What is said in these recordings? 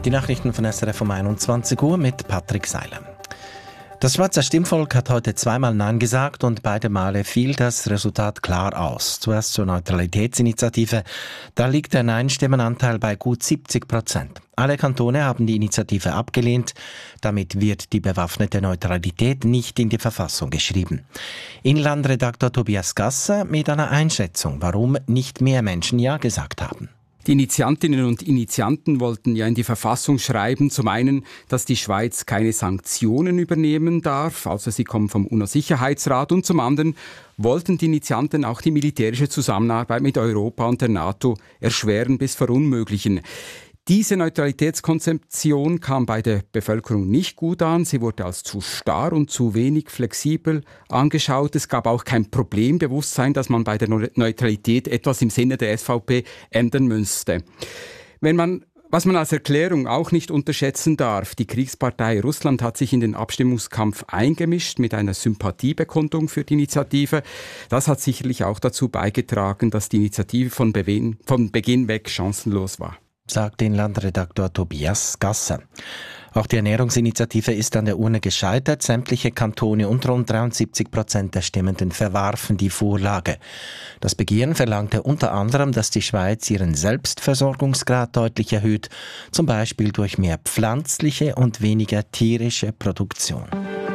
Die Nachrichten von SRF um 21 Uhr mit Patrick Seiler. Das Schweizer Stimmvolk hat heute zweimal Nein gesagt und beide Male fiel das Resultat klar aus. Zuerst zur Neutralitätsinitiative. Da liegt der Nein-Stimmenanteil bei gut 70%. Alle Kantone haben die Initiative abgelehnt. Damit wird die bewaffnete Neutralität nicht in die Verfassung geschrieben. Inlandredaktor Tobias Gasser mit einer Einschätzung, warum nicht mehr Menschen Ja gesagt haben. Die Initiantinnen und Initianten wollten ja in die Verfassung schreiben, zum einen, dass die Schweiz keine Sanktionen übernehmen darf, also sie kommen vom UNO-Sicherheitsrat, und zum anderen wollten die Initianten auch die militärische Zusammenarbeit mit Europa und der NATO erschweren bis verunmöglichen. Diese Neutralitätskonzeption kam bei der Bevölkerung nicht gut an. Sie wurde als zu starr und zu wenig flexibel angeschaut. Es gab auch kein Problembewusstsein, dass man bei der Neutralität etwas im Sinne der SVP ändern müsste. Was man als Erklärung auch nicht unterschätzen darf: Die Kriegspartei Russland hat sich in den Abstimmungskampf eingemischt mit einer Sympathiebekundung für die Initiative. Das hat sicherlich auch dazu beigetragen, dass die Initiative von Beginn weg chancenlos war, sagt den Landredaktor Tobias Gasser. Auch die Ernährungsinitiative ist an der Urne gescheitert. Sämtliche Kantone und rund 73% der Stimmenden verwarfen die Vorlage. Das Begehren verlangte unter anderem, dass die Schweiz ihren Selbstversorgungsgrad deutlich erhöht, zum Beispiel durch mehr pflanzliche und weniger tierische Produktion.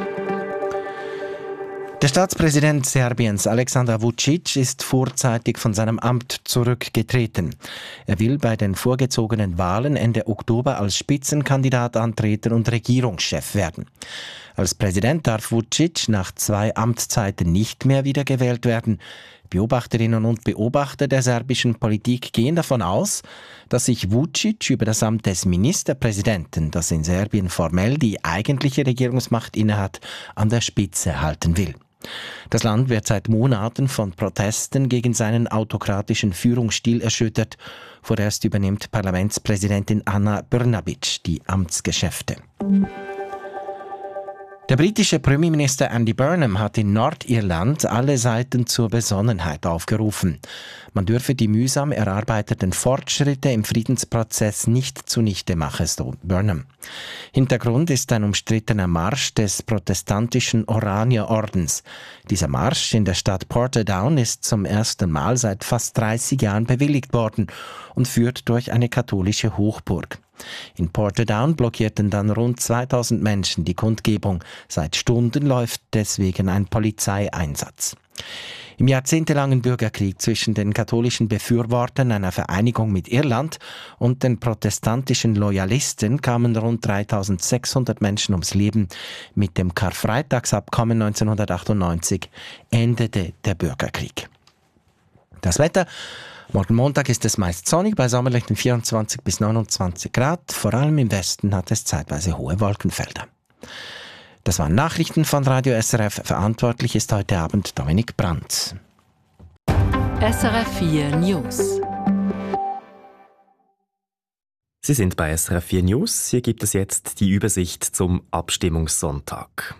Der Staatspräsident Serbiens, Aleksandar Vučić, ist vorzeitig von seinem Amt zurückgetreten. Er will bei den vorgezogenen Wahlen Ende Oktober als Spitzenkandidat antreten und Regierungschef werden. Als Präsident darf Vučić nach 2 Amtszeiten nicht mehr wiedergewählt werden. Beobachterinnen und Beobachter der serbischen Politik gehen davon aus, dass sich Vučić über das Amt des Ministerpräsidenten, das in Serbien formell die eigentliche Regierungsmacht innehat, an der Spitze halten will. Das Land wird seit Monaten von Protesten gegen seinen autokratischen Führungsstil erschüttert. Vorerst übernimmt Parlamentspräsidentin Ana Brnabić die Amtsgeschäfte. Der britische Premierminister Andy Burnham hat in Nordirland alle Seiten zur Besonnenheit aufgerufen. Man dürfe die mühsam erarbeiteten Fortschritte im Friedensprozess nicht zunichte machen, so Burnham. Hintergrund ist ein umstrittener Marsch des protestantischen Oranierordens. Dieser Marsch in der Stadt Portadown ist zum ersten Mal seit fast 30 Jahren bewilligt worden und führt durch eine katholische Hochburg. In Portadown blockierten dann rund 2000 Menschen die Kundgebung. Seit Stunden läuft deswegen ein Polizeieinsatz. Im jahrzehntelangen Bürgerkrieg zwischen den katholischen Befürwortern einer Vereinigung mit Irland und den protestantischen Loyalisten kamen rund 3600 Menschen ums Leben. Mit dem Karfreitagsabkommen 1998 endete der Bürgerkrieg. Das Wetter: Morgen Montag ist es meist sonnig, bei sommerlichen 24 bis 29 Grad. Vor allem im Westen hat es zeitweise hohe Wolkenfelder. Das waren Nachrichten von Radio SRF. Verantwortlich ist heute Abend Dominik Brandt. SRF 4 News. Sie sind bei SRF 4 News. Hier gibt es jetzt die Übersicht zum Abstimmungssonntag.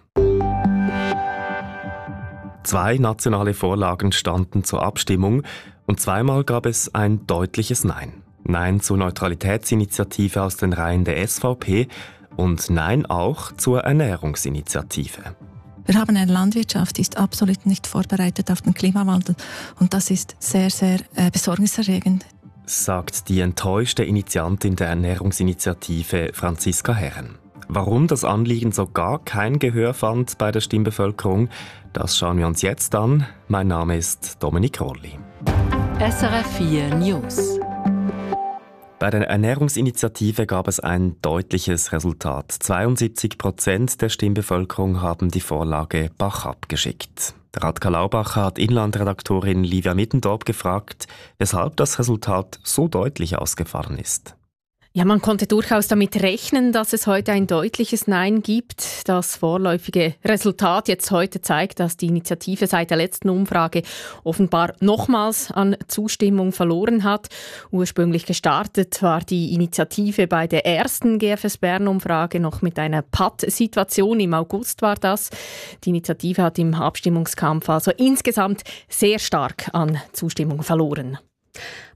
2 nationale Vorlagen standen zur Abstimmung und zweimal gab es ein deutliches Nein. Nein zur Neutralitätsinitiative aus den Reihen der SVP und Nein auch zur Ernährungsinitiative. Wir haben eine Landwirtschaft, die ist absolut nicht vorbereitet auf den Klimawandel und das ist sehr, sehr besorgniserregend, sagt die enttäuschte Initiantin der Ernährungsinitiative Franziska Herren. Warum das Anliegen so gar kein Gehör fand bei der Stimmbevölkerung, das schauen wir uns jetzt an. Mein Name ist Dominik Rolli. SRF 4 News. Bei der Ernährungsinitiative gab es ein deutliches Resultat. 72% der Stimmbevölkerung haben die Vorlage bachabgeschickt geschickt. Der Radka Laubacher hat Inlandredaktorin Livia Mittendorp gefragt, weshalb das Resultat so deutlich ausgefallen ist. Ja, man konnte durchaus damit rechnen, dass es heute ein deutliches Nein gibt. Das vorläufige Resultat jetzt heute zeigt, dass die Initiative seit der letzten Umfrage offenbar nochmals an Zustimmung verloren hat. Ursprünglich gestartet war die Initiative bei der ersten GFS Bern-Umfrage noch mit einer Patt-Situation. Im August war das. Die Initiative hat im Abstimmungskampf also insgesamt sehr stark an Zustimmung verloren.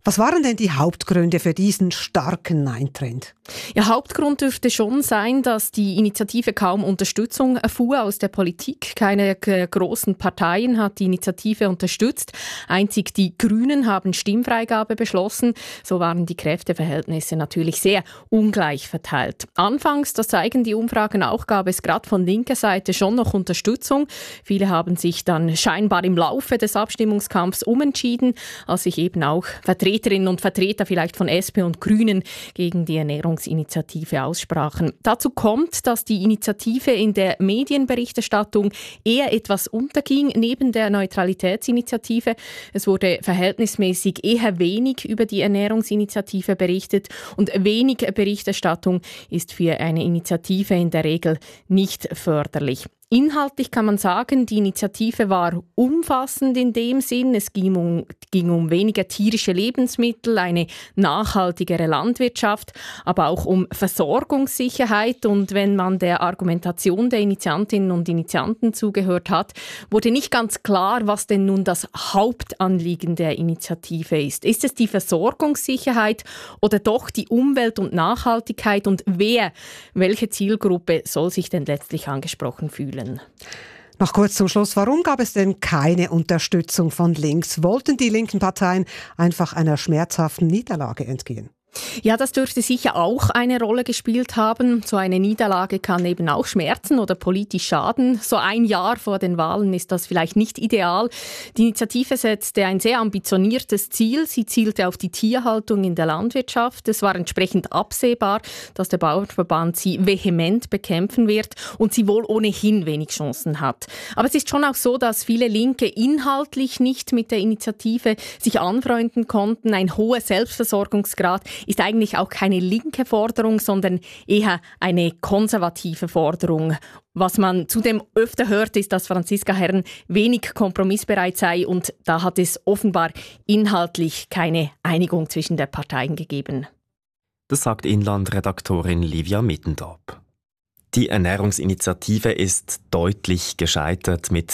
Was waren denn die Hauptgründe für diesen starken Nein-Trend? Ja, Hauptgrund dürfte schon sein, dass die Initiative kaum Unterstützung erfuhr aus der Politik. Keine großen Parteien hat die Initiative unterstützt. Einzig die Grünen haben Stimmfreigabe beschlossen. So waren die Kräfteverhältnisse natürlich sehr ungleich verteilt. Anfangs, das zeigen die Umfragen auch, gab es gerade von linker Seite schon noch Unterstützung. Viele haben sich dann scheinbar im Laufe des Abstimmungskampfs umentschieden, als sich eben auch Vertreterinnen und Vertreter vielleicht von SP und Grünen gegen die Ernährungsinitiative aussprachen. Dazu kommt, dass die Initiative in der Medienberichterstattung eher etwas unterging neben der Neutralitätsinitiative. Es wurde verhältnismäßig eher wenig über die Ernährungsinitiative berichtet und wenig Berichterstattung ist für eine Initiative in der Regel nicht förderlich. Inhaltlich kann man sagen, die Initiative war umfassend in dem Sinn. Es ging um weniger tierische Lebensmittel, eine nachhaltigere Landwirtschaft, aber auch um Versorgungssicherheit. Und wenn man der Argumentation der Initiantinnen und Initianten zugehört hat, wurde nicht ganz klar, was denn nun das Hauptanliegen der Initiative ist. Ist es die Versorgungssicherheit oder doch die Umwelt und Nachhaltigkeit? Und welche Zielgruppe soll sich denn letztlich angesprochen fühlen? Noch kurz zum Schluss, warum gab es denn keine Unterstützung von links? Wollten die linken Parteien einfach einer schmerzhaften Niederlage entgehen? Ja, das dürfte sicher auch eine Rolle gespielt haben. So eine Niederlage kann eben auch schmerzen oder politisch schaden. So ein Jahr vor den Wahlen ist das vielleicht nicht ideal. Die Initiative setzte ein sehr ambitioniertes Ziel. Sie zielte auf die Tierhaltung in der Landwirtschaft. Es war entsprechend absehbar, dass der Bauernverband sie vehement bekämpfen wird und sie wohl ohnehin wenig Chancen hat. Aber es ist schon auch so, dass viele Linke inhaltlich nicht mit der Initiative sich anfreunden konnten. Ein hoher Selbstversorgungsgrad ist eigentlich auch keine linke Forderung, sondern eher eine konservative Forderung. Was man zudem öfter hört, ist, dass Franziska Herren wenig kompromissbereit sei und da hat es offenbar inhaltlich keine Einigung zwischen den Parteien gegeben. Das sagt Inland-Redaktorin Livia Mittendorp. Die Ernährungsinitiative ist deutlich gescheitert mit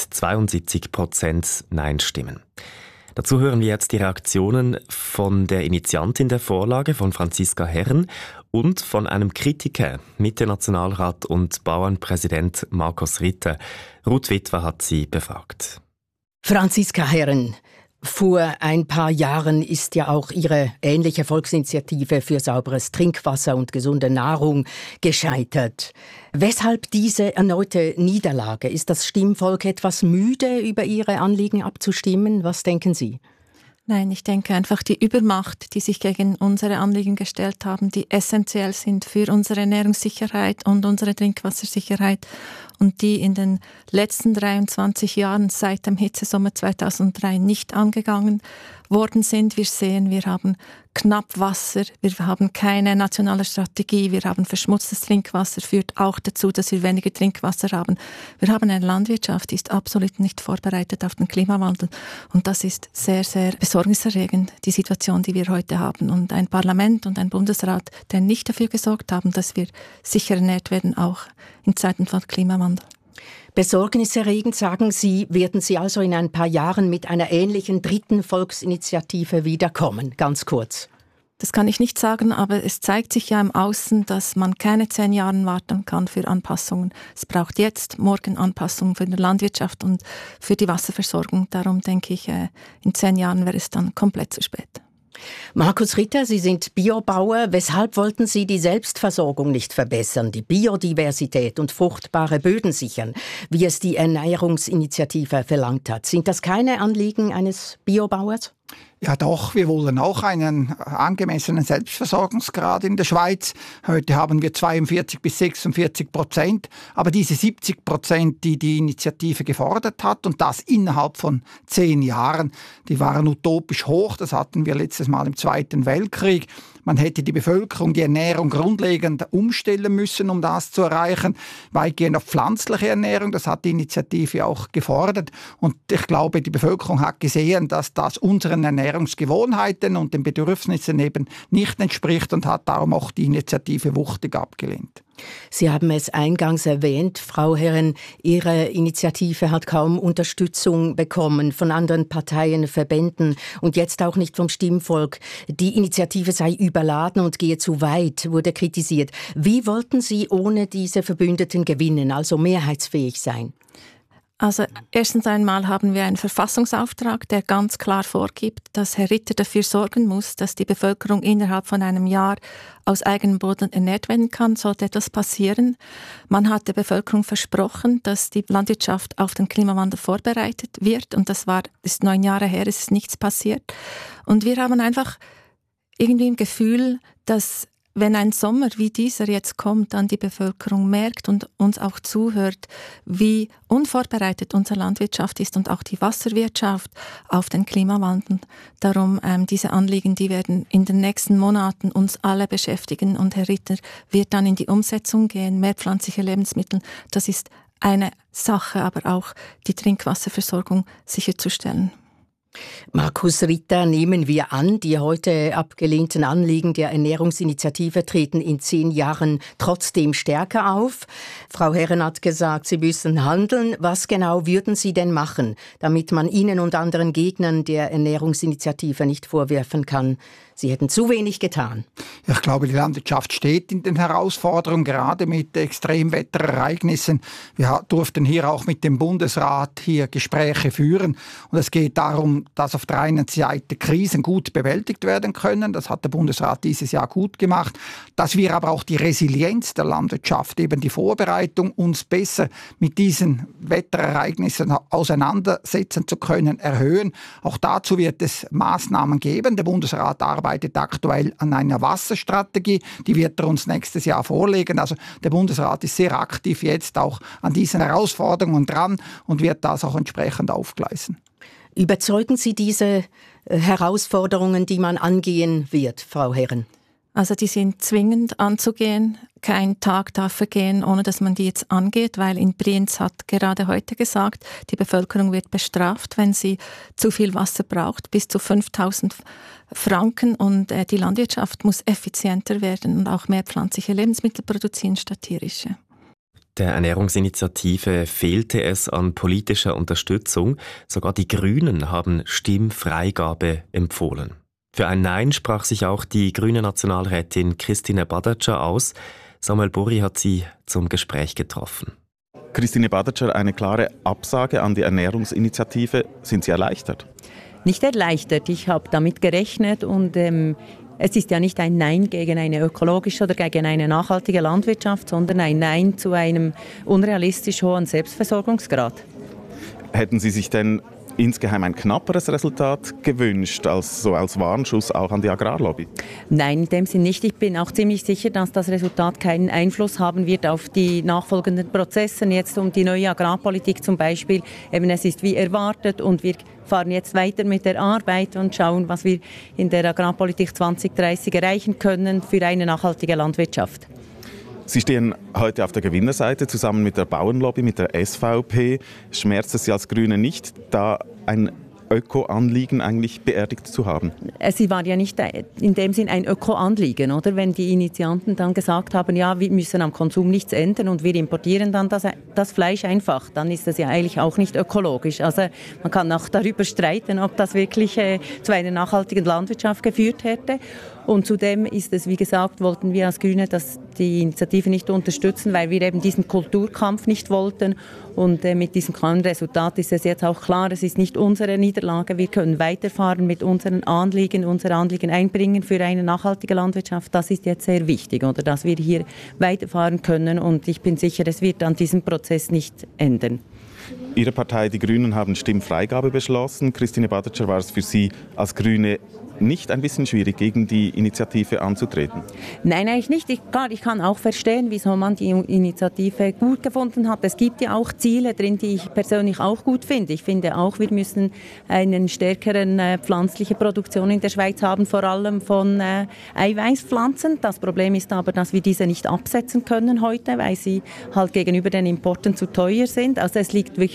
72% Nein-Stimmen. Dazu hören wir jetzt die Reaktionen von der Initiantin der Vorlage, von Franziska Herren, und von einem Kritiker, Mitte-Nationalrat und Bauernpräsident Markus Ritter. Ruth Witwer hat sie befragt. Franziska Herren, vor ein paar Jahren ist ja auch Ihre ähnliche Volksinitiative für sauberes Trinkwasser und gesunde Nahrung gescheitert. Weshalb diese erneute Niederlage? Ist das Stimmvolk etwas müde, über Ihre Anliegen abzustimmen? Was denken Sie? Nein, ich denke einfach die Übermacht, die sich gegen unsere Anliegen gestellt haben, die essentiell sind für unsere Ernährungssicherheit und unsere Trinkwassersicherheit und die in den letzten 23 Jahren seit dem Hitzesommer 2003 nicht angegangen worden sind. Wir sehen, wir haben knapp Wasser, wir haben keine nationale Strategie, wir haben verschmutztes Trinkwasser, führt auch dazu, dass wir weniger Trinkwasser haben. Wir haben eine Landwirtschaft, die ist absolut nicht vorbereitet auf den Klimawandel und das ist sehr, sehr besorgniserregend, die Situation, die wir heute haben. Und ein Parlament und ein Bundesrat, der nicht dafür gesorgt haben, dass wir sicher ernährt werden, auch in Zeiten von Klimawandel. Besorgniserregend, sagen Sie, werden Sie also in ein paar Jahren mit einer ähnlichen dritten Volksinitiative wiederkommen? Ganz kurz. Das kann ich nicht sagen, aber es zeigt sich ja im Außen, dass man keine 10 Jahre warten kann für Anpassungen. Es braucht jetzt, morgen Anpassungen für die Landwirtschaft und für die Wasserversorgung. Darum denke ich, in 10 Jahren wäre es dann komplett zu spät. Markus Ritter, Sie sind Biobauer. Weshalb wollten Sie die Selbstversorgung nicht verbessern, die Biodiversität und fruchtbare Böden sichern, wie es die Ernährungsinitiative verlangt hat? Sind das keine Anliegen eines Biobauers? Ja doch, wir wollen auch einen angemessenen Selbstversorgungsgrad in der Schweiz. Heute haben wir 42-46%, aber diese 70%, die die Initiative gefordert hat und das innerhalb von 10 Jahren, die waren utopisch hoch. Das hatten wir letztes Mal im Zweiten Weltkrieg. Man hätte die Bevölkerung, die Ernährung grundlegend umstellen müssen, um das zu erreichen. Weitgehend auf pflanzliche Ernährung, das hat die Initiative auch gefordert. Und ich glaube, die Bevölkerung hat gesehen, dass das unseren Ernährungsgewohnheiten und den Bedürfnissen eben nicht entspricht und hat darum auch die Initiative wuchtig abgelehnt. Sie haben es eingangs erwähnt, Frau Herren, Ihre Initiative hat kaum Unterstützung bekommen von anderen Parteien, Verbänden und jetzt auch nicht vom Stimmvolk. Die Initiative sei überladen und gehe zu weit, wurde kritisiert. Wie wollten Sie ohne diese Verbündeten gewinnen, also mehrheitsfähig sein? Also erstens einmal haben wir einen Verfassungsauftrag, der ganz klar vorgibt, dass Herr Ritter dafür sorgen muss, dass die Bevölkerung innerhalb von einem Jahr aus eigenem Boden ernährt werden kann, sollte etwas passieren. Man hat der Bevölkerung versprochen, dass die Landwirtschaft auf den Klimawandel vorbereitet wird und das ist 9 Jahre her, es ist nichts passiert. Und wir haben einfach irgendwie im Gefühl, dass wenn ein Sommer wie dieser jetzt kommt, dann die Bevölkerung merkt und uns auch zuhört, wie unvorbereitet unsere Landwirtschaft ist und auch die Wasserwirtschaft auf den Klimawandel. Darum diese Anliegen, die werden in den nächsten Monaten uns alle beschäftigen und Herr Ritter wird dann in die Umsetzung gehen, mehr pflanzliche Lebensmittel. Das ist eine Sache, aber auch die Trinkwasserversorgung sicherzustellen. Markus Ritter, nehmen wir an, die heute abgelehnten Anliegen der Ernährungsinitiative treten in 10 Jahren trotzdem stärker auf. Frau Herren hat gesagt, Sie müssen handeln. Was genau würden Sie denn machen, damit man Ihnen und anderen Gegnern der Ernährungsinitiative nicht vorwerfen kann, Sie hätten zu wenig getan? Ich glaube, die Landwirtschaft steht in den Herausforderungen, gerade mit Extremwetterereignissen. Wir durften hier auch mit dem Bundesrat hier Gespräche führen. Und es geht darum, dass auf der einen Seite Krisen gut bewältigt werden können. Das hat der Bundesrat dieses Jahr gut gemacht. Dass wir aber auch die Resilienz der Landwirtschaft, eben die Vorbereitung, uns besser mit diesen Wetterereignissen auseinandersetzen zu können, erhöhen. Auch dazu wird es Maßnahmen geben. Der Bundesrat arbeitet aktuell an einer Wasserstrategie. Die wird er uns nächstes Jahr vorlegen. Also der Bundesrat ist sehr aktiv jetzt auch an diesen Herausforderungen dran und wird das auch entsprechend aufgleisen. Überzeugen Sie diese Herausforderungen, die man angehen wird, Frau Herren? Also die sind zwingend anzugehen. Kein Tag darf vergehen, ohne dass man die jetzt angeht, weil in Brienz hat gerade heute gesagt, die Bevölkerung wird bestraft, wenn sie zu viel Wasser braucht, bis zu 5.000 Franken und die Landwirtschaft muss effizienter werden und auch mehr pflanzliche Lebensmittel produzieren statt tierische. Der Ernährungsinitiative fehlte es an politischer Unterstützung. Sogar die Grünen haben Stimmfreigabe empfohlen. Für ein Nein sprach sich auch die grüne Nationalrätin Christine Badatscher aus. Samuel Burri hat sie zum Gespräch getroffen. Christine Badatscher, eine klare Absage an die Ernährungsinitiative. Sind Sie erleichtert? Nicht erleichtert. Ich habe damit gerechnet und es ist ja nicht ein Nein gegen eine ökologische oder gegen eine nachhaltige Landwirtschaft, sondern ein Nein zu einem unrealistisch hohen Selbstversorgungsgrad. Hätten Sie sich denn insgeheim ein knapperes Resultat gewünscht, als Warnschuss auch an die Agrarlobby? Nein, in dem Sinn nicht. Ich bin auch ziemlich sicher, dass das Resultat keinen Einfluss haben wird auf die nachfolgenden Prozesse. Jetzt um die neue Agrarpolitik zum Beispiel. Eben, es ist wie erwartet und wir fahren jetzt weiter mit der Arbeit und schauen, was wir in der Agrarpolitik 2030 erreichen können für eine nachhaltige Landwirtschaft. Sie stehen heute auf der Gewinnerseite zusammen mit der Bauernlobby, mit der SVP. Schmerzt es Sie als Grüne nicht, da ein Öko-Anliegen eigentlich beerdigt zu haben? Sie war ja nicht in dem Sinn ein Öko-Anliegen, oder? Wenn die Initianten dann gesagt haben, ja, wir müssen am Konsum nichts ändern und wir importieren dann das Fleisch einfach, dann ist das ja eigentlich auch nicht ökologisch. Also man kann auch darüber streiten, ob das wirklich zu einer nachhaltigen Landwirtschaft geführt hätte. Und zudem ist es, wie gesagt, wollten wir als Grüne die Initiative nicht unterstützen, weil wir eben diesen Kulturkampf nicht wollten. Und mit diesem klaren Resultat ist es jetzt auch klar, es ist nicht unsere Niederlage. Wir können weiterfahren mit unseren Anliegen, unser Anliegen einbringen für eine nachhaltige Landwirtschaft. Das ist jetzt sehr wichtig, oder, dass wir hier weiterfahren können. Und ich bin sicher, es wird an diesem Prozess nicht ändern. Ihre Partei, die Grünen, haben Stimmfreigabe beschlossen. Christine Badatscher, war es für Sie als Grüne nicht ein bisschen schwierig, gegen die Initiative anzutreten? Nein, eigentlich nicht. Ich kann auch verstehen, wieso man die Initiative gut gefunden hat. Es gibt ja auch Ziele drin, die ich persönlich auch gut finde. Ich finde auch, wir müssen eine stärkere pflanzliche Produktion in der Schweiz haben, vor allem von Eiweißpflanzen. Das Problem ist aber, dass wir diese nicht absetzen können heute, weil sie halt gegenüber den Importen zu teuer sind. Also es liegt wirklich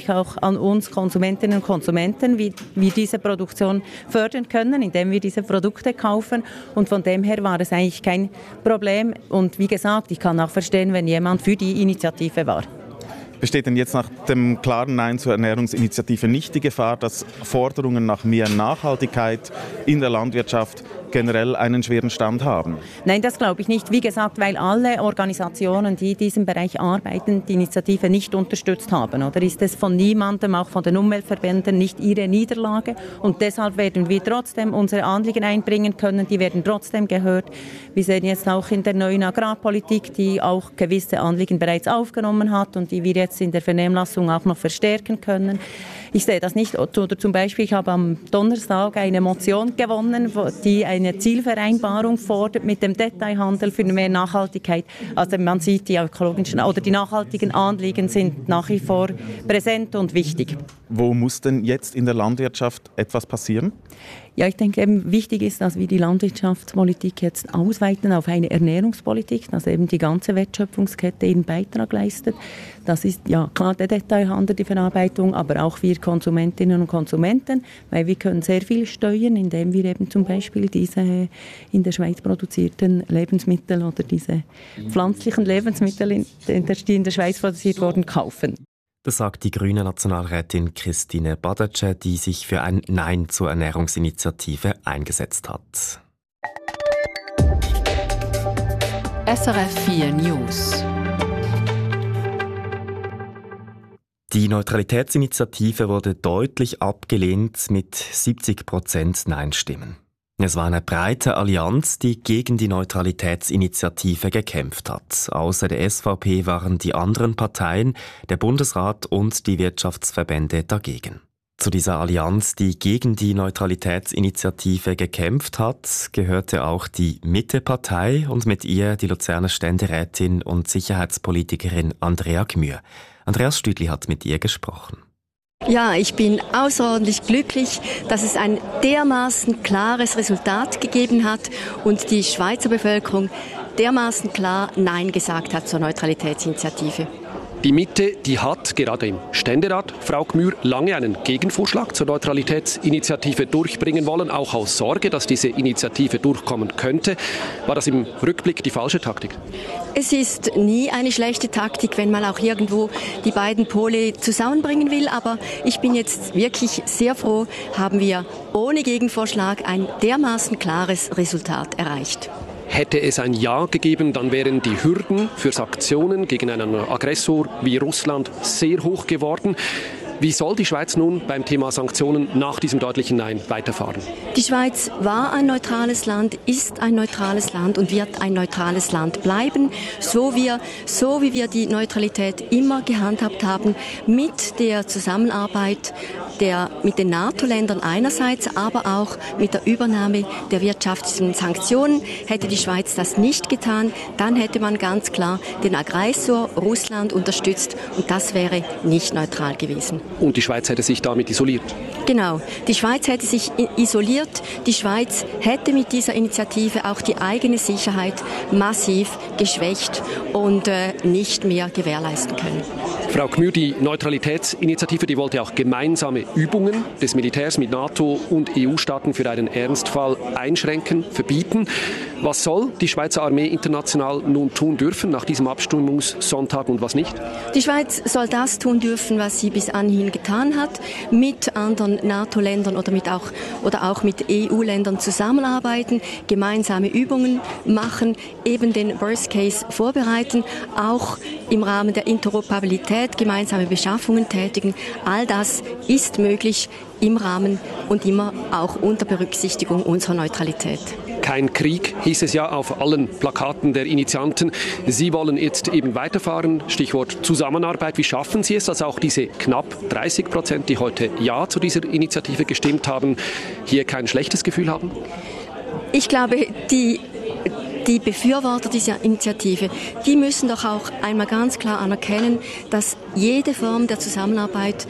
natürlich auch an uns Konsumentinnen und Konsumenten, wie wir diese Produktion fördern können, indem wir diese Produkte kaufen. Und von dem her war es eigentlich kein Problem. Und wie gesagt, ich kann auch verstehen, wenn jemand für die Initiative war. Besteht denn jetzt nach dem klaren Nein zur Ernährungsinitiative nicht die Gefahr, dass Forderungen nach mehr Nachhaltigkeit in der Landwirtschaft generell einen schweren Stand haben? Nein, das glaube ich nicht. Wie gesagt, weil alle Organisationen, die in diesem Bereich arbeiten, die Initiative nicht unterstützt haben. Oder ist es von niemandem, auch von den Umweltverbänden, nicht ihre Niederlage? Und deshalb werden wir trotzdem unsere Anliegen einbringen können. Die werden trotzdem gehört. Wir sehen jetzt auch in der neuen Agrarpolitik, die auch gewisse Anliegen bereits aufgenommen hat und die wir jetzt in der Vernehmlassung auch noch verstärken können. Ich sehe das nicht. Oder zum Beispiel, ich habe am Donnerstag eine Motion gewonnen, die eine Zielvereinbarung fordert mit dem Detailhandel für mehr Nachhaltigkeit. Also man sieht, die ökologischen oder die nachhaltigen Anliegen sind nach wie vor präsent und wichtig. Wo muss denn jetzt in der Landwirtschaft etwas passieren? Ja, ich denke, eben wichtig ist, dass wir die Landwirtschaftspolitik jetzt ausweiten auf eine Ernährungspolitik, dass eben die ganze Wertschöpfungskette ihren Beitrag leistet. Das ist ja klar der Detailhandel, die Verarbeitung, aber auch wir Konsumentinnen und Konsumenten, weil wir können sehr viel steuern, indem wir eben zum Beispiel diese in der Schweiz produzierten Lebensmittel oder diese pflanzlichen Lebensmittel, die in der Schweiz produziert wurden, kaufen. Das sagt die grüne Nationalrätin Christine Badatsche, die sich für ein Nein zur Ernährungsinitiative eingesetzt hat. SRF 4 News. Die Neutralitätsinitiative wurde deutlich abgelehnt mit 70% Nein-Stimmen. Es war eine breite Allianz, die gegen die Neutralitätsinitiative gekämpft hat. Außer der SVP waren die anderen Parteien, der Bundesrat und die Wirtschaftsverbände dagegen. Zu dieser Allianz, die gegen die Neutralitätsinitiative gekämpft hat, gehörte auch die Mitte-Partei und mit ihr die Luzerner Ständerätin und Sicherheitspolitikerin Andrea Gmür. Andreas Stüdli hat mit ihr gesprochen. Ja, ich bin außerordentlich glücklich, dass es ein dermaßen klares Resultat gegeben hat und die Schweizer Bevölkerung dermaßen klar Nein gesagt hat zur Neutralitätsinitiative. Die Mitte, die hat gerade im Ständerat, Frau Gmür, lange einen Gegenvorschlag zur Neutralitätsinitiative durchbringen wollen, auch aus Sorge, dass diese Initiative durchkommen könnte. War das im Rückblick die falsche Taktik? Es ist nie eine schlechte Taktik, wenn man auch irgendwo die beiden Pole zusammenbringen will. Aber ich bin jetzt wirklich sehr froh, haben wir ohne Gegenvorschlag ein dermaßen klares Resultat erreicht. Hätte es ein Ja gegeben, dann wären die Hürden für Sanktionen gegen einen Aggressor wie Russland sehr hoch geworden. Wie soll die Schweiz nun beim Thema Sanktionen nach diesem deutlichen Nein weiterfahren? Die Schweiz war ein neutrales Land, ist ein neutrales Land und wird ein neutrales Land bleiben, so wie wir die Neutralität immer gehandhabt haben, mit der Zusammenarbeit mit den NATO-Ländern einerseits, aber auch mit der Übernahme der wirtschaftlichen Sanktionen. Hätte die Schweiz das nicht getan, dann hätte man ganz klar den Aggressor Russland unterstützt und das wäre nicht neutral gewesen. Und die Schweiz hätte sich damit isoliert? Genau, die Schweiz hätte sich isoliert. Die Schweiz hätte mit dieser Initiative auch die eigene Sicherheit massiv geschwächt und nicht mehr gewährleisten können. Frau Gmür, die Neutralitätsinitiative, die wollte auch gemeinsame Übungen des Militärs mit NATO und EU-Staaten für einen Ernstfall einschränken, verbieten. Was soll die Schweizer Armee international nun tun dürfen nach diesem Abstimmungssonntag und was nicht? Die Schweiz soll das tun dürfen, was sie bis anhin getan hat, mit anderen NATO-Ländern oder auch mit EU-Ländern zusammenarbeiten, gemeinsame Übungen machen, eben den Worst Case vorbereiten, auch im Rahmen der Interoperabilität gemeinsame Beschaffungen tätigen. All das ist möglich im Rahmen und immer auch unter Berücksichtigung unserer Neutralität. Kein Krieg, hieß es ja auf allen Plakaten der Initianten. Sie wollen jetzt eben weiterfahren, Stichwort Zusammenarbeit. Wie schaffen Sie es, dass auch diese knapp 30%, die heute Ja zu dieser Initiative gestimmt haben, hier kein schlechtes Gefühl haben? Ich glaube, die die Befürworter dieser Initiative, die müssen doch auch einmal ganz klar anerkennen, dass wir jede Form der Zusammenarbeit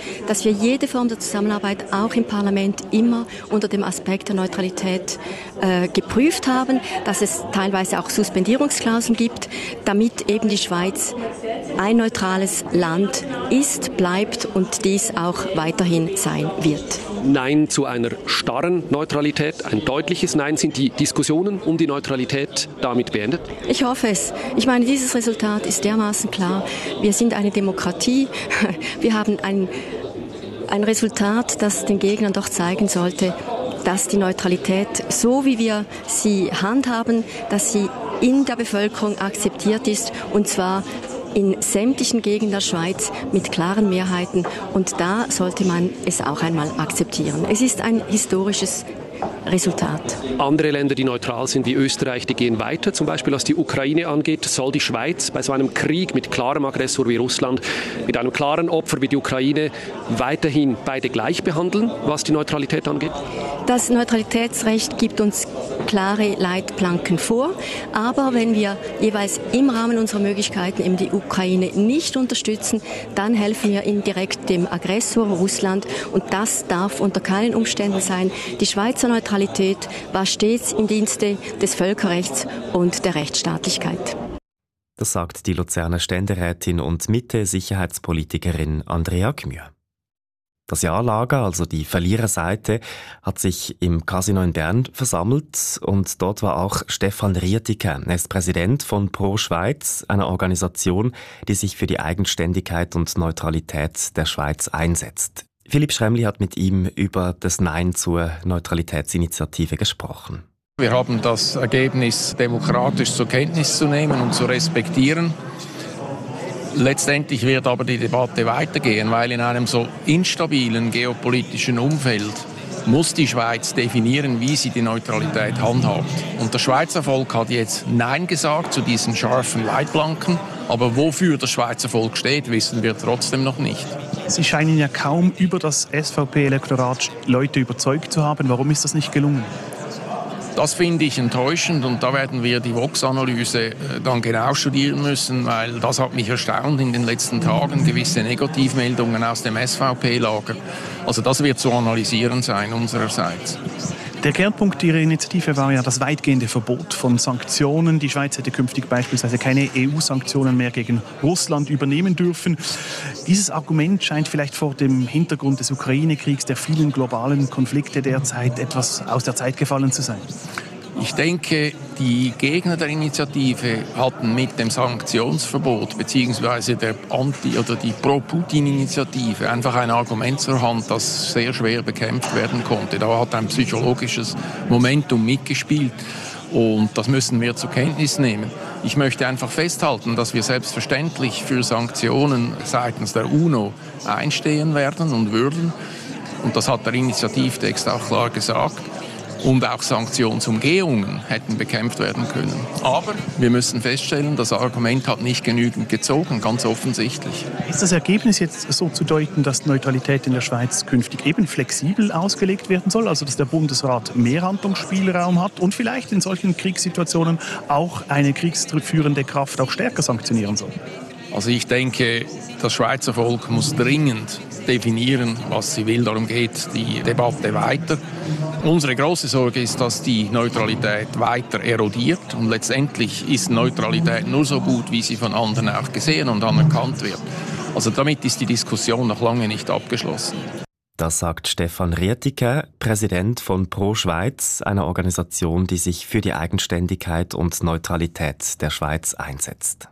auch im Parlament immer unter dem Aspekt der Neutralität geprüft haben, dass es teilweise auch Suspendierungsklauseln gibt, damit eben die Schweiz ein neutrales Land ist, bleibt und dies auch weiterhin sein wird. Nein zu einer starren Neutralität, ein deutliches Nein. Sind die Diskussionen um die Neutralität damit beendet? Ich hoffe es. Ich meine, dieses Resultat ist dermaßen klar. Wir sind eine Demokratie. Wir haben ein Resultat, das den Gegnern doch zeigen sollte, dass die Neutralität, so wie wir sie handhaben, dass sie in der Bevölkerung akzeptiert ist, und zwar in sämtlichen Gegenden der Schweiz mit klaren Mehrheiten. Und da sollte man es auch einmal akzeptieren. Es ist ein historisches Resultat. Andere Länder, die neutral sind, wie Österreich, die gehen weiter. Zum Beispiel, was die Ukraine angeht, soll die Schweiz bei so einem Krieg mit klarem Aggressor wie Russland, mit einem klaren Opfer wie die Ukraine, weiterhin beide gleich behandeln, was die Neutralität angeht? Das Neutralitätsrecht gibt uns klare Leitplanken vor. Aber wenn wir jeweils im Rahmen unserer Möglichkeiten eben die Ukraine nicht unterstützen, dann helfen wir indirekt dem Aggressor Russland. Und das darf unter keinen Umständen sein. Die Schweizer Neutralität war stets im Dienste des Völkerrechts und der Rechtsstaatlichkeit. Das sagt die Luzerner Ständerätin und Mitte-Sicherheitspolitikerin Andrea Gmür. Das Ja-Lager, also die Verliererseite, hat sich im Casino in Bern versammelt und dort war auch Stefan Rietiker. Er ist Präsident von Pro Schweiz, einer Organisation, die sich für die Eigenständigkeit und Neutralität der Schweiz einsetzt. Philipp Schremli hat mit ihm über das Nein zur Neutralitätsinitiative gesprochen. Wir haben das Ergebnis demokratisch zur Kenntnis zu nehmen und zu respektieren. Letztendlich wird aber die Debatte weitergehen, weil in einem so instabilen geopolitischen Umfeld muss die Schweiz definieren, wie sie die Neutralität handhabt. Und das Schweizer Volk hat jetzt Nein gesagt zu diesen scharfen Leitplanken, aber wofür das Schweizer Volk steht, wissen wir trotzdem noch nicht. Sie scheinen ja kaum über das SVP-Elektorat Leute überzeugt zu haben. Warum ist das nicht gelungen? Das finde ich enttäuschend und da werden wir die Vox-Analyse dann genau studieren müssen, weil das hat mich erstaunt in den letzten Tagen, gewisse Negativmeldungen aus dem SVP-Lager. Also das wird zu analysieren sein unsererseits. Der Kernpunkt Ihrer Initiative war ja das weitgehende Verbot von Sanktionen. Die Schweiz hätte künftig beispielsweise keine EU-Sanktionen mehr gegen Russland übernehmen dürfen. Dieses Argument scheint vielleicht vor dem Hintergrund des Ukraine-Kriegs, der vielen globalen Konflikte derzeit etwas aus der Zeit gefallen zu sein. Ich denke, die Gegner der Initiative hatten mit dem Sanktionsverbot bzw. der Anti- oder die Pro-Putin-Initiative einfach ein Argument zur Hand, das sehr schwer bekämpft werden konnte. Da hat ein psychologisches Momentum mitgespielt und das müssen wir zur Kenntnis nehmen. Ich möchte einfach festhalten, dass wir selbstverständlich für Sanktionen seitens der UNO einstehen werden und würden. Und das hat der Initiativtext auch klar gesagt. Und auch Sanktionsumgehungen hätten bekämpft werden können. Aber wir müssen feststellen, das Argument hat nicht genügend gezogen, ganz offensichtlich. Ist das Ergebnis jetzt so zu deuten, dass Neutralität in der Schweiz künftig eben flexibel ausgelegt werden soll? Also dass der Bundesrat mehr Handlungsspielraum hat und vielleicht in solchen Kriegssituationen auch eine kriegsführende Kraft auch stärker sanktionieren soll? Also ich denke, das Schweizer Volk muss dringend definieren, was sie will. Darum geht die Debatte weiter. Unsere große Sorge ist, dass die Neutralität weiter erodiert. Und letztendlich ist Neutralität nur so gut, wie sie von anderen auch gesehen und anerkannt wird. Also damit ist die Diskussion noch lange nicht abgeschlossen. Das sagt Stefan Rietiker, Präsident von Pro Schweiz, einer Organisation, die sich für die Eigenständigkeit und Neutralität der Schweiz einsetzt.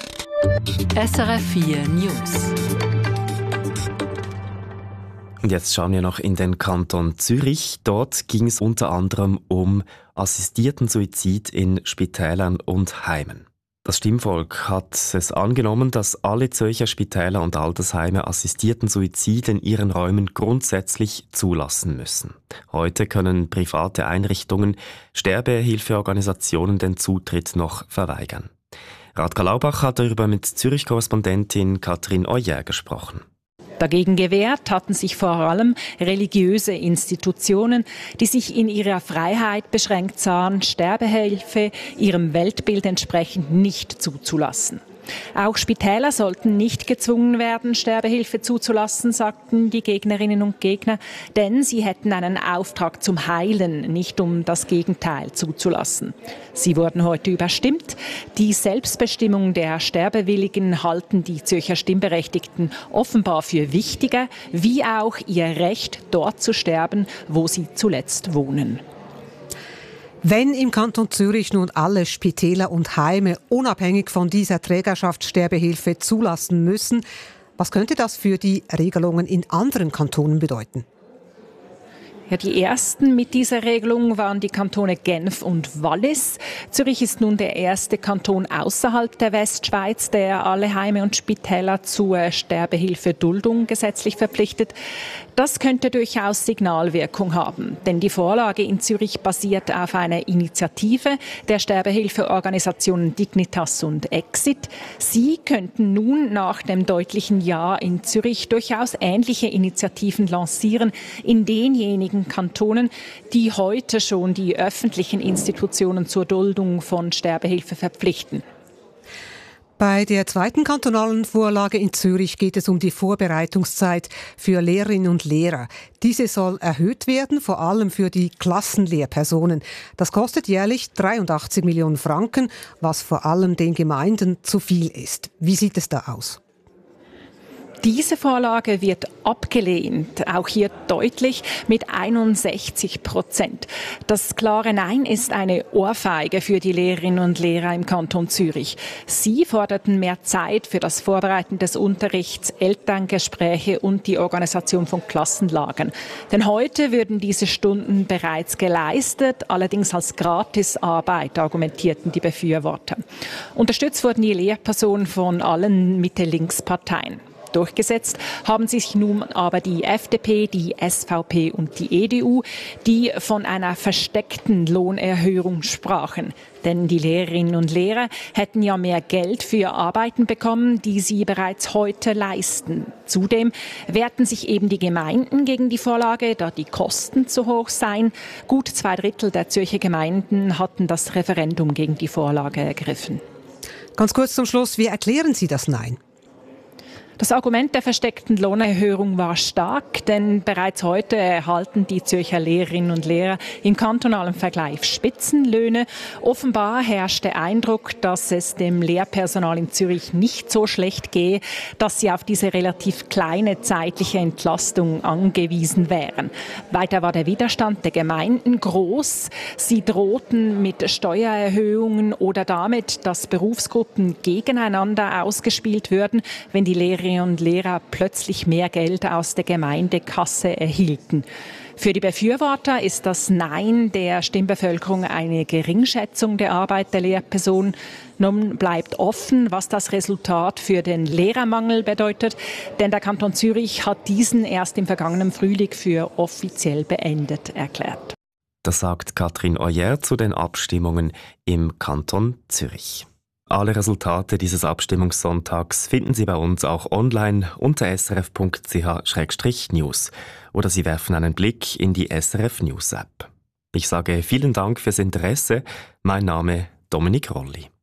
SRF 4 News. Und jetzt schauen wir noch in den Kanton Zürich. Dort ging es unter anderem um assistierten Suizid in Spitälern und Heimen. Das Stimmvolk hat es angenommen, dass alle Zürcher Spitäler und Altersheime assistierten Suizid in ihren Räumen grundsätzlich zulassen müssen. Heute können private Einrichtungen, Sterbehilfeorganisationen den Zutritt noch verweigern. Radka Laubach hat darüber mit Zürich-Korrespondentin Katrin Oyer gesprochen. Dagegen gewehrt hatten sich vor allem religiöse Institutionen, die sich in ihrer Freiheit beschränkt sahen, Sterbehilfe ihrem Weltbild entsprechend nicht zuzulassen. Auch Spitäler sollten nicht gezwungen werden, Sterbehilfe zuzulassen, sagten die Gegnerinnen und Gegner, denn sie hätten einen Auftrag zum Heilen, nicht um das Gegenteil zuzulassen. Sie wurden heute überstimmt. Die Selbstbestimmung der Sterbewilligen halten die Zürcher Stimmberechtigten offenbar für wichtiger, wie auch ihr Recht, dort zu sterben, wo sie zuletzt wohnen. Wenn im Kanton Zürich nun alle Spitäler und Heime unabhängig von dieser Trägerschaft Sterbehilfe zulassen müssen, was könnte das für die Regelungen in anderen Kantonen bedeuten? Ja, die ersten mit dieser Regelung waren die Kantone Genf und Wallis. Zürich ist nun der erste Kanton außerhalb der Westschweiz, der alle Heime und Spitäler zur Sterbehilfe-Duldung gesetzlich verpflichtet. Das könnte durchaus Signalwirkung haben, denn die Vorlage in Zürich basiert auf einer Initiative der Sterbehilfeorganisationen Dignitas und Exit. Sie könnten nun nach dem deutlichen Ja in Zürich durchaus ähnliche Initiativen lancieren in denjenigen Kantonen, die heute schon die öffentlichen Institutionen zur Duldung von Sterbehilfe verpflichten. Bei der zweiten kantonalen Vorlage in Zürich geht es um die Vorbereitungszeit für Lehrerinnen und Lehrer. Diese soll erhöht werden, vor allem für die Klassenlehrpersonen. Das kostet jährlich 83 Millionen Franken, was vor allem den Gemeinden zu viel ist. Wie sieht es da aus? Diese Vorlage wird abgelehnt, auch hier deutlich mit 61%. Das klare Nein ist eine Ohrfeige für die Lehrerinnen und Lehrer im Kanton Zürich. Sie forderten mehr Zeit für das Vorbereiten des Unterrichts, Elterngespräche und die Organisation von Klassenlagern. Denn heute würden diese Stunden bereits geleistet, allerdings als Gratisarbeit, argumentierten die Befürworter. Unterstützt wurden die Lehrpersonen von allen Mitte-Links-Parteien. Durchgesetzt haben sich nun aber die FDP, die SVP und die EDU, die von einer versteckten Lohnerhöhung sprachen. Denn die Lehrerinnen und Lehrer hätten ja mehr Geld für Arbeiten bekommen, die sie bereits heute leisten. Zudem wehrten sich eben die Gemeinden gegen die Vorlage, da die Kosten zu hoch seien. Gut 2/3 der Zürcher Gemeinden hatten das Referendum gegen die Vorlage ergriffen. Ganz kurz zum Schluss, wie erklären Sie das Nein? Das Argument der versteckten Lohnerhöhung war stark, denn bereits heute erhalten die Zürcher Lehrerinnen und Lehrer im kantonalen Vergleich Spitzenlöhne. Offenbar herrscht der Eindruck, dass es dem Lehrpersonal in Zürich nicht so schlecht gehe, dass sie auf diese relativ kleine zeitliche Entlastung angewiesen wären. Weiter war der Widerstand der Gemeinden groß. Sie drohten mit Steuererhöhungen oder damit, dass Berufsgruppen gegeneinander ausgespielt würden, wenn die Lehrerinnen und Lehrer plötzlich mehr Geld aus der Gemeindekasse erhielten. Für die Befürworter ist das Nein der Stimmbevölkerung eine Geringschätzung der Arbeit der Lehrpersonen. Nun bleibt offen, was das Resultat für den Lehrermangel bedeutet, denn der Kanton Zürich hat diesen erst im vergangenen Frühling für offiziell beendet erklärt. Das sagt Katrin Oyer zu den Abstimmungen im Kanton Zürich. Alle Resultate dieses Abstimmungssonntags finden Sie bei uns auch online unter srf.ch/news oder Sie werfen einen Blick in die SRF News App. Ich sage vielen Dank fürs Interesse. Mein Name Dominik Rolli.